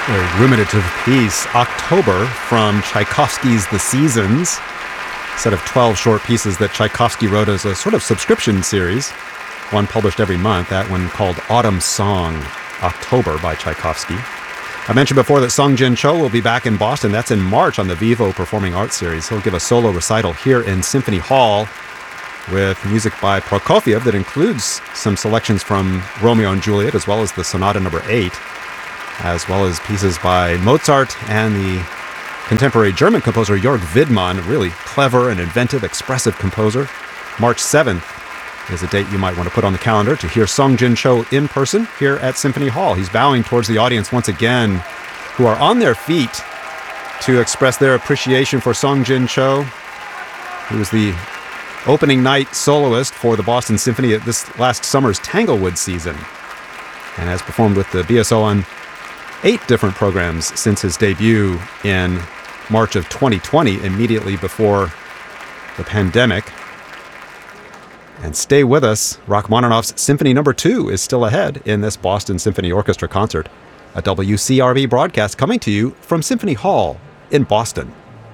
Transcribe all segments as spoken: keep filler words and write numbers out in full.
A ruminative piece, October, from Tchaikovsky's The Seasons, a set of twelve short pieces that Tchaikovsky wrote as a sort of subscription series, one published every month, that one called Autumn Song, October by Tchaikovsky. I mentioned before that Sung Jin Cho will be back in Boston. That's in March on the Vivo Performing Arts Series. He'll give a solo recital here in Symphony Hall with music by Prokofiev that includes some selections from Romeo and Juliet, as well as the Sonata Number eight, as well as pieces by Mozart and the contemporary German composer Jörg Widmann, a really clever and inventive, expressive composer. March seventh is a date you might want to put on the calendar to hear Sung Jin Cho in person here at Symphony Hall. He's bowing towards the audience once again, who are on their feet to express their appreciation for Sung Jin Cho, who was the opening night soloist for the Boston Symphony at this last summer's Tanglewood season, and has performed with the B S O on eight different programs since his debut in March of twenty twenty, immediately before the pandemic. And stay with us, Rachmaninoff's Symphony Number two is still ahead in this Boston Symphony Orchestra concert, a W C R B broadcast coming to you from Symphony Hall in Boston.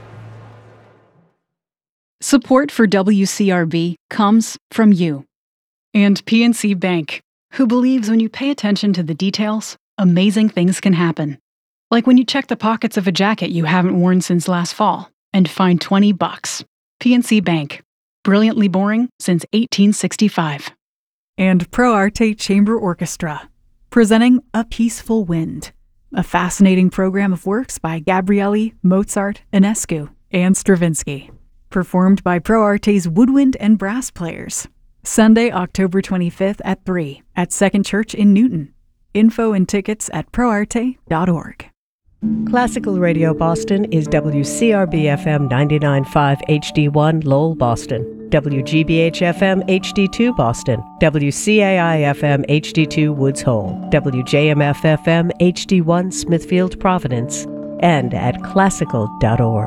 Support for W C R B comes from you and P N C Bank, who believes when you pay attention to the details, amazing things can happen. Like when you check the pockets of a jacket you haven't worn since last fall and find twenty bucks. P N C Bank. Brilliantly boring since eighteen sixty-five. And Pro Arte Chamber Orchestra, presenting A Peaceful Wind, a fascinating program of works by Gabrieli, Mozart, Enescu, and Stravinsky, performed by Pro Arte's woodwind and brass players. Sunday, October twenty-fifth at three at Second Church in Newton. Info and tickets at pro arte dot org. Classical Radio Boston is W C R B F M ninety-nine point five H D one Lowell, Boston, W G B H F M H D two Boston, W C A I F M H D two Woods Hole, W J M F F M H D one Smithfield, Providence, and at classical dot org.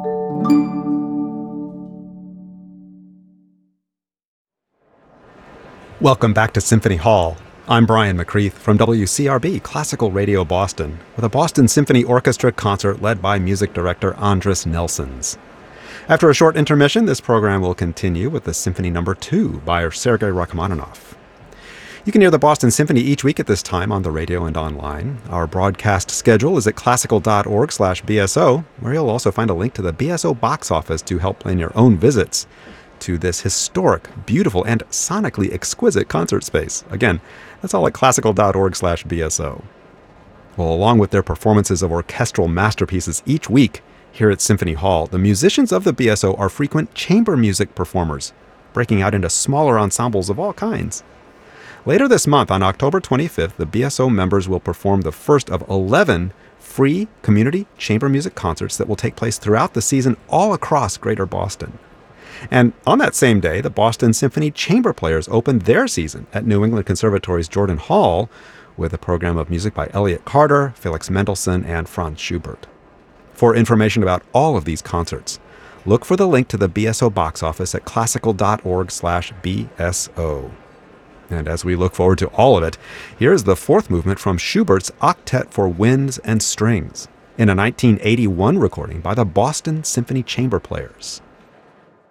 Welcome back to Symphony Hall. I'm Brian McCreath from W C R B Classical Radio Boston with a Boston Symphony Orchestra concert led by music director Andris Nelsons. After a short intermission, this program will continue with the Symphony Number two by Sergei Rachmaninoff. You can hear the Boston Symphony each week at this time on the radio and online. Our broadcast schedule is at classical dot org slash B S O, where you'll also find a link to the B S O box office to help plan your own visits to this historic, beautiful, and sonically exquisite concert space. Again, that's all at classical dot org slash B S O. Well, along with their performances of orchestral masterpieces each week here at Symphony Hall, the musicians of the B S O are frequent chamber music performers, breaking out into smaller ensembles of all kinds. Later this month, on October twenty-fifth, the B S O members will perform the first of eleven free community chamber music concerts that will take place throughout the season all across Greater Boston. And on that same day, the Boston Symphony Chamber Players opened their season at New England Conservatory's Jordan Hall with a program of music by Elliott Carter, Felix Mendelssohn, and Franz Schubert. For information about all of these concerts, look for the link to the B S O box office at classical dot org slash B S O. And as we look forward to all of it, here's the fourth movement from Schubert's Octet for Winds and Strings in a nineteen eighty-one recording by the Boston Symphony Chamber Players.